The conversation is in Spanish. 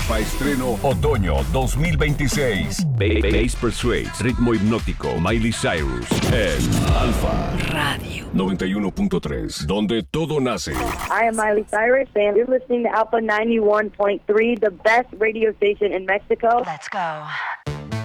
Alfa estreno Otoño 2026. Bass Persuades, ritmo hipnótico, Miley Cyrus en Alfa Radio 91.3, donde todo nace. I am Miley Cyrus, and you're listening to Alpha 91.3, the best radio station in Mexico. Let's go.